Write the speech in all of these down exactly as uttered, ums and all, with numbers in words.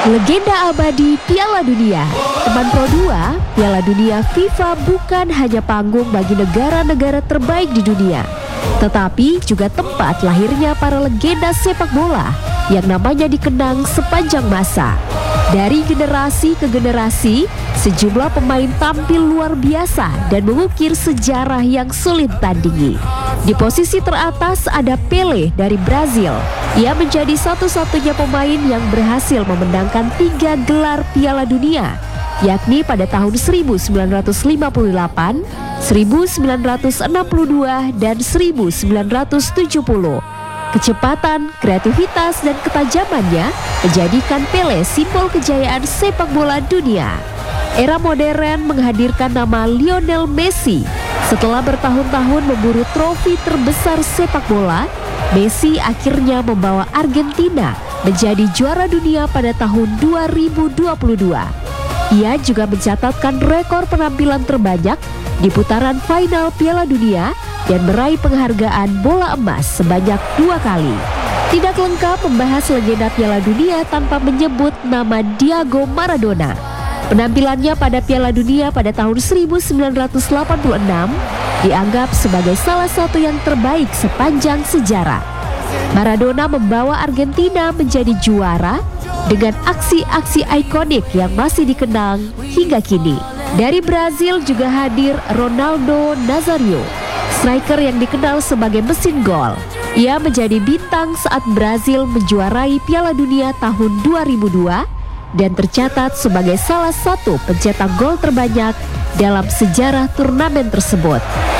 Legenda abadi Piala Dunia. Teman Pro dua, Piala Dunia FIFA bukan hanya panggung bagi negara-negara terbaik di dunia, tetapi juga tempat lahirnya para legenda sepak bola yang namanya dikenang sepanjang masa. Dari generasi ke generasi, sejumlah pemain tampil luar biasa dan mengukir sejarah yang sulit tandingi. Di posisi teratas ada Pelé dari Brazil. Ia menjadi satu-satunya pemain yang berhasil memenangkan tiga gelar Piala Dunia, yakni pada tahun seribu sembilan ratus lima puluh delapan, seribu sembilan ratus enam puluh dua, dan seribu sembilan ratus tujuh puluh. Kecepatan, kreativitas, dan ketajamannya menjadikan Pelé simbol kejayaan sepak bola dunia. Era modern menghadirkan nama Lionel Messi. Setelah bertahun-tahun memburu trofi terbesar sepak bola, Messi akhirnya membawa Argentina menjadi juara dunia pada tahun dua ribu dua puluh dua. Ia juga mencatatkan rekor penampilan terbanyak di putaran final Piala Dunia dan meraih penghargaan bola emas sebanyak dua kali. Tidak lengkap membahas legenda Piala Dunia tanpa menyebut nama Diego Maradona. Penampilannya pada Piala Dunia pada tahun seribu sembilan ratus delapan puluh enam dianggap sebagai salah satu yang terbaik sepanjang sejarah. Maradona membawa Argentina menjadi juara dengan aksi-aksi ikonik yang masih dikenang hingga kini. Dari Brazil juga hadir Ronaldo Nazario, striker yang dikenal sebagai mesin gol. Ia menjadi bintang saat Brazil menjuarai Piala Dunia tahun dua ribu dua dan tercatat sebagai salah satu pencetak gol terbanyak dalam sejarah turnamen tersebut.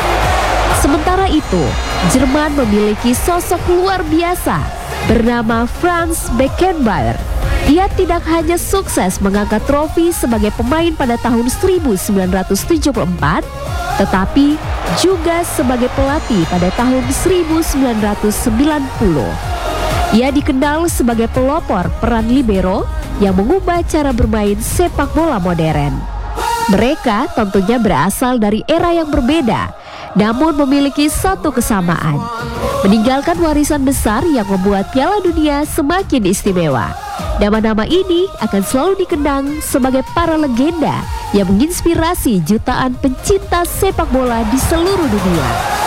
Sementara itu, Jerman memiliki sosok luar biasa bernama Franz Beckenbauer. Ia tidak hanya sukses mengangkat trofi sebagai pemain pada tahun seribu sembilan ratus tujuh puluh empat, tetapi juga sebagai pelatih pada tahun seribu sembilan ratus sembilan puluh. Ia dikenal sebagai pelopor peran libero yang mengubah cara bermain sepak bola modern. Mereka tentunya berasal dari era yang berbeda, namun memiliki satu kesamaan, meninggalkan warisan besar yang membuat Piala Dunia semakin istimewa. Nama-nama ini akan selalu dikenang sebagai para legenda yang menginspirasi jutaan pencinta sepak bola di seluruh dunia.